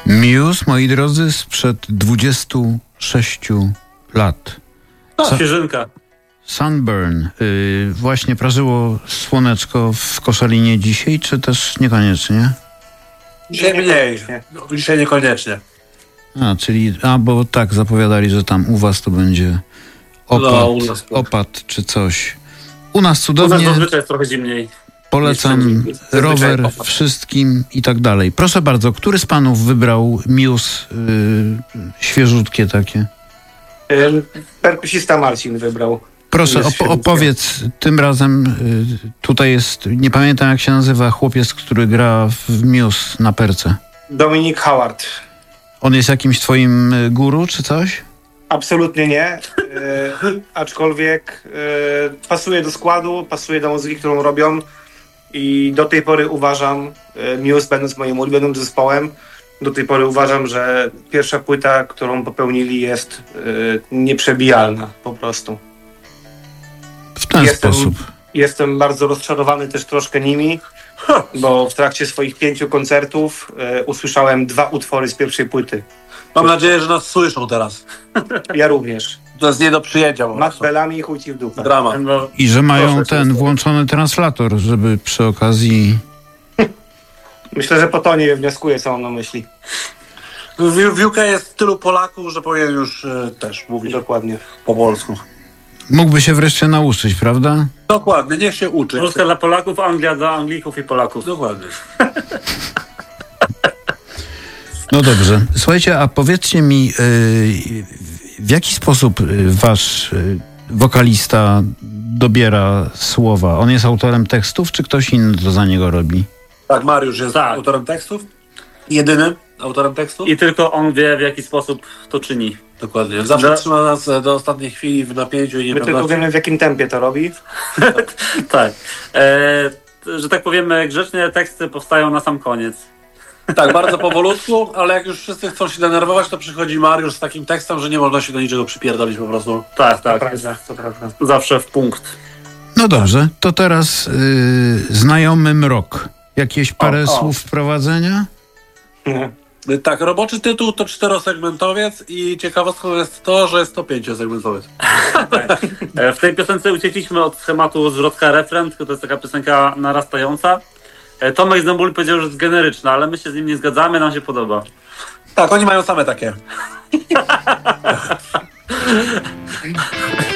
Muse, moi drodzy, sprzed 26 lat. Świeżynka. Sunburn. Właśnie prażyło słoneczko w Koszalinie dzisiaj, czy też niekoniecznie? Dzisiaj mniej. Dzisiaj niekoniecznie. Bo tak, zapowiadali, że tam u was to będzie opad czy coś. U nas cudownie. U nas zazwyczaj jest trochę zimniej. Polecam rower wszystkim i tak dalej. Proszę bardzo, który z panów wybrał Muse świeżutkie takie? Perkusista Marcin wybrał. Proszę, opowiedz tym razem, tutaj jest, nie pamiętam jak się nazywa chłopiec, który gra w Muse na perce. Dominic Howard. On jest jakimś twoim guru czy coś? Absolutnie nie, aczkolwiek pasuje do składu, pasuje do muzyki, którą robią i do tej pory uważam, Muse będąc moim ulubionym zespołem, do tej pory uważam, że pierwsza płyta, którą popełnili jest nieprzebijalna po prostu. W ten sposób. Jestem bardzo rozczarowany też troszkę nimi, bo w trakcie swoich 5 koncertów usłyszałem 2 utwory z pierwszej płyty. Mam nadzieję, że nas słyszą teraz. Ja również. To jest nie do przyjęcia. Matt Bellamy i chuj ci w dupę. Drama. I że mają włączony translator, żeby przy okazji... Myślę, że po tonie wnioskuję, co on na myśli. W UK jest tylu Polaków, że powinien już też mówić dokładnie po polsku. Mógłby się wreszcie nauczyć, prawda? Dokładnie, niech się uczy. Polska dla Polaków, Anglia dla Anglików i Polaków. Dokładnie. No dobrze. Słuchajcie, a powiedzcie mi, w jaki sposób wasz wokalista dobiera słowa? On jest autorem tekstów, czy ktoś inny to za niego robi? Tak, Mariusz jest autorem tekstów. Jedynym autorem tekstów. I tylko on wie, w jaki sposób to czyni. Dokładnie. Zawsze trzyma nas do ostatniej chwili w napięciu i my tylko wiemy, w jakim tempie to robi. Tak. Że tak powiemy, grzeczne teksty powstają na sam koniec. Tak, bardzo powolutku, ale jak już wszyscy chcą się denerwować, to przychodzi Mariusz z takim tekstem, że nie można się do niczego przypierdolić po prostu. Tak. To prawda. Zawsze w punkt. No dobrze, to teraz znajomy mrok. Jakieś parę słów wprowadzenia? Nie. Tak, roboczy tytuł to 4-segmentowiec i ciekawostką jest to, że jest to 5-segmentowiec. W tej piosence uciekliśmy od schematu zwrotka refren, tylko to jest taka piosenka narastająca. Tomek z Nambuli powiedział, że jest generyczna, ale my się z nim nie zgadzamy, nam się podoba. Tak, oni mają same takie.